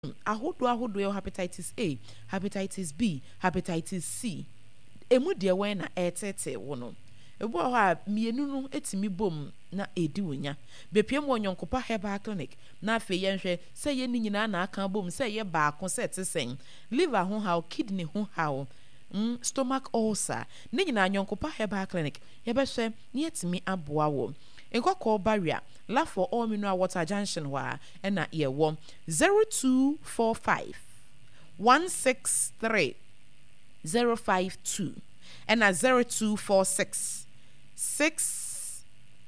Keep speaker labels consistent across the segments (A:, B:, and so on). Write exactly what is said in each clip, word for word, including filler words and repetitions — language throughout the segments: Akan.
A: ahodo ahodo e hepatitis A, hepatitis B, hepatitis C. Emu de we na etete wo no. Ebu ho a mienu no etimi bom na edi wonya. Bepiem wo nyonkopa herbal clinic na afe yenhwe se ye ni nyina na aka bom se ye baako se tesen. Liver ho how, kidney ho how. Mm, stomach ulcer. Ni nyina nyonkopa herbal clinic ye be hwe ni etimi aboa wo. Nkoko barrier la for all mineral water junction wa na ye wo zero two four five one six three zero five two and a zero two four six six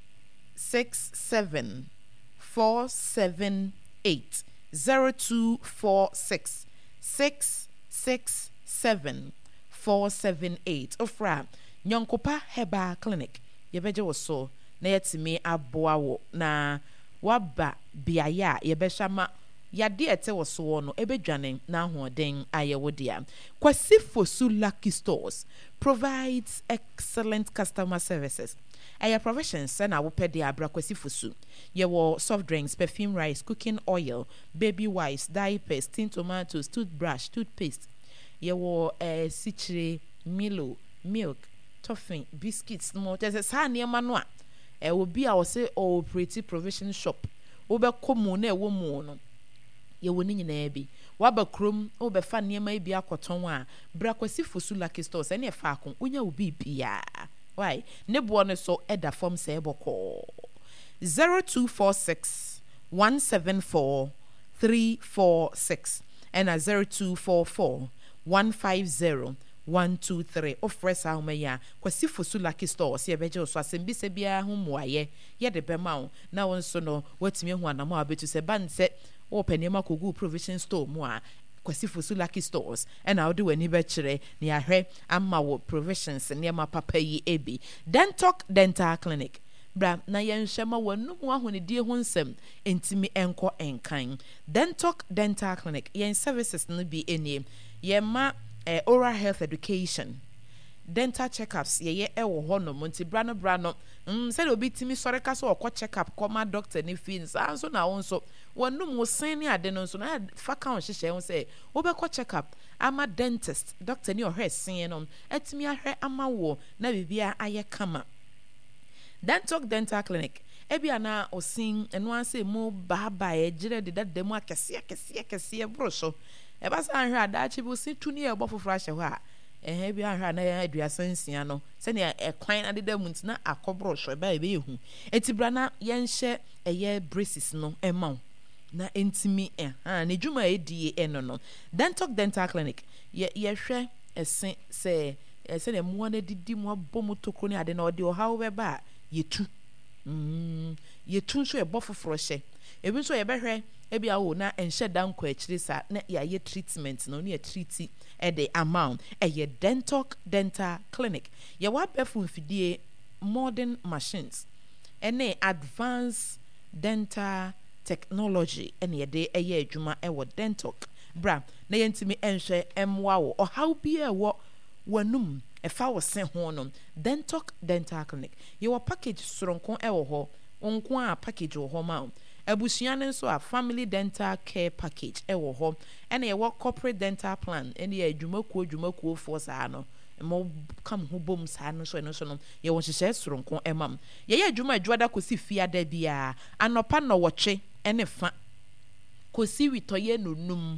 A: six seven four seven eight zero two four six six six seven four seven eight. Ofra Nyonkopa Herbal Clinic yebeje wo so na yetimi aboa wo na waba biaya yebehama yade ete wo so no ebedwane na ahoden ayewo dia. Kwasi Fosu Lucky Stores provides excellent customer services. Aya provisions na wo pede abra Kwasi Fosu. Ye wo soft drinks, perfume rice, cooking oil, baby wipes, diapers, tin tomatoes, toothbrush, toothpaste. Ye wo eh sichire, Milo, milk, toffee, biscuits, no just sa niema no a e obi a wo se o pretty provision shop. Wo be komu na e wo mu no. Ye wo ni nyina bi waba krom wo be fa niema bi akoton a bra Kwasi Fosu Lucky Stores ene e fa akon onya obi bia why ne bo ne so eda form se eboko zero two four six one seven four three four six and a zero two four four one five zero one two three ofresa homaya Kwasi Fosu Lucky Stores ye beje so asembi se bia ho moaye ye de bema wo na won so no watimi hu anamo abetu se ban se open nema kogu provision store mo a Kwasi Fosu Lucky Stores and I do any bechere ni ahwe amma wo provisions nema papa yi ebi Dentalk Dental Clinic bra na yenhwema wonu ho ahonedie ho nsem entimi enko enkan Dentalk Dental Clinic yen services no bi enie yema eh, oral health education dental checkups ye ye e wo ho no monti brano brano mm se obi timi sore ka so okọ checkup koma doctor ni fees anso na won so wonum wo sen ni ade no so na fa kan hyehyɛ ho se wo be kọ checkup ama dentist doctor ni ohwe sen no etimi ahwe ama wo na bibia aye kama Dentalk Dental Clinic ebi ana osin eno anse mo baba e gire de dade mu akese akese akese bro so e ba san hwe adachi bu sin tuni e bo foforo ahye ho a eh bi ahwa na ya aduasa nsia no se ne e kwan adeda mu ntina akobro hwe ba e be ehu etibra na yenhye eye braces no ema na entimi eh ha ne dwuma edie eno no Dentalk Dental Clinic ye ye hwe ese se ese ne mo na didi mo abomu tokro ne ade na ode o hawo be ba yetu mm yetu so e bo foforo hye ebi so ye behwe ebi awo na enhye danko akiri sa na ya ye treatment no ne treati e the amount e ye Dentalk Dental Clinic ye wa befu mfidie modern machines ene advanced dental technology ene ye de eye adwuma e wo Dentalk bra na yentimi enhwe emwa wo o how bi e wo wanum e fa wo sen ho no Dentalk Dental Clinic ye wo package soronko e wo ho onko a package wo ho ma abusuane nso a family dental care package e wo ho ene ye wo corporate dental plan ene ye adwumakuo adwumakuo fo saa no mo kam ho bom saa no so eno so no ye wo hyehyɛ soronko e mam ye ye adwuma adwada kosi fia da bia anopa no wotwe ene fa kosi witoye nonum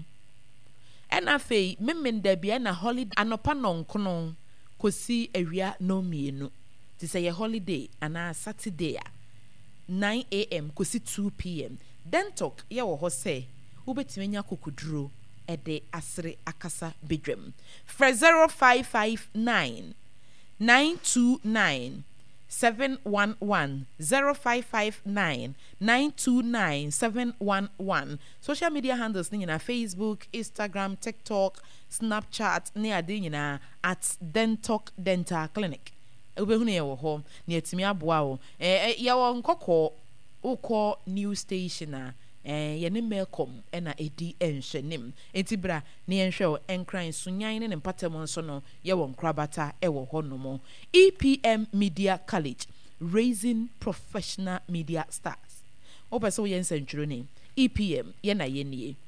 A: ena fei memmen da bia na holiday anopa no nkono kosi awia no mienu ti say ye holiday ana Saturday a nine a m kosi two p m Dentalk ye wo ho se ubetime nya kokuduro e de asre akasa bedwam fra zero five five nine nine two nine seven one one zero five five nine nine two nine seven one one. Social media handles ni na Facebook, Instagram, TikTok, Snapchat ni ade nyina at Dentalk Dental Clinic. Ubehunu ye wo ho na etimi aboa wo eh ye wo nkokọ ukọ new station a eh ye ne melcom e na edi enhwenim etibra na ye nhwe enkran sunyan ne mpatam nso no ye wo nkrabata e wo ho no mo E P M Media College, raising professional media stars. Opeso ye nsentwuro ni E P M ye na ye nie